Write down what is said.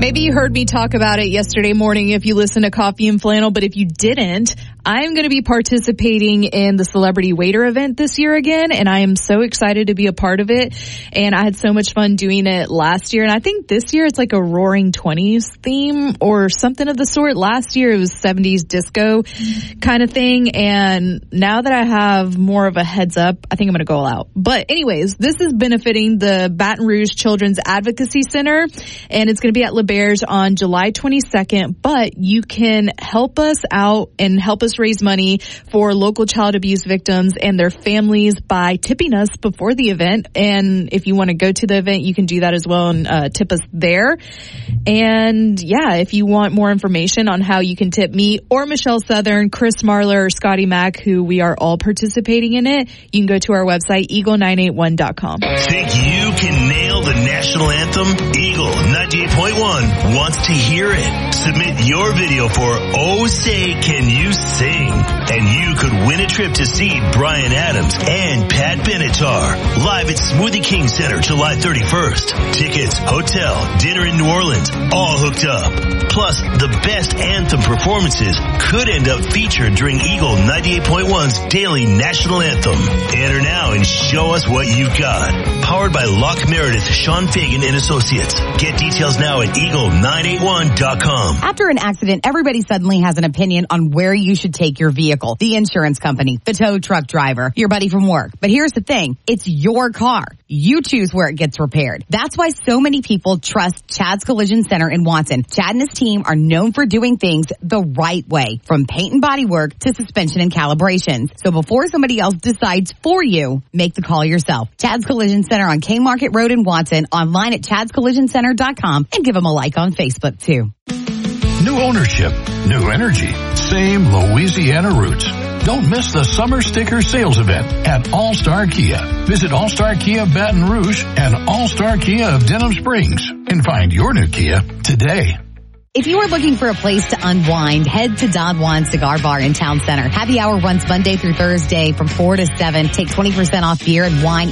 Maybe you heard me talk about it yesterday morning if you listened to Coffee and Flannel, but if you didn't, I'm going to be participating in the Celebrity Waiter event this year again, and I am so excited to be a part of it. And I had so much fun doing it last year, and I think this year it's like a Roaring 20s theme or something of the sort. Last year it was 70s disco kind of thing, and now that I have more of a heads up, I think I'm going to go all out. But anyways, this is benefiting the Baton Rouge Children's Advocacy Center, and it's going to be at LeBears on July 22nd, but you can help us out and help us raise money for local child abuse victims and their families by tipping us before the event. And if you want to go to the event, you can do that as well and tip us there. And yeah, if you want more information on how you can tip me or Michelle Southern, Chris Marler, or Scotty Mack, who we are all participating in it, you can go to our website, eagle981.com. Think you can nail the national anthem? Eagle 98.1 wants to hear it. Submit your video for Oh Say Can You Sing, and you could win a trip to see Bryan Adams and Pat Benatar live at Smoothie King Center July 31st. Tickets, hotel, dinner in New Orleans, all hooked up. Plus, the best anthem performances could end up featured during Eagle 98.1's daily national anthem. Enter now and show us what you've got. Powered by Locke Meredith, Sean Fagan and Associates. Get details now at eagle981.com. After an accident, everybody suddenly has an opinion on where you should take your vehicle. The insurance company, the tow truck driver, your buddy from work. But here's the thing. It's your car. You choose where it gets repaired. That's why so many people trust Chad's Collision Center in Watson. Chad and his team are known for doing things the right way, from paint and body work to suspension and calibrations. So before somebody else decides for you, make the call yourself. Chad's Collision Center on K Market Road in Watson, online at chadscollisioncenter.com, and give them a like on Facebook too. New ownership, new energy, same Louisiana roots. Don't miss the Summer Sticker Sales Event at All-Star Kia. Visit All-Star Kia Baton Rouge and All-Star Kia of Denham Springs and find your new Kia today. If you are looking for a place to unwind, head to Don Juan Cigar Bar in Town Center. Happy hour runs Monday through Thursday from 4 to 7. Take 20% off beer and wine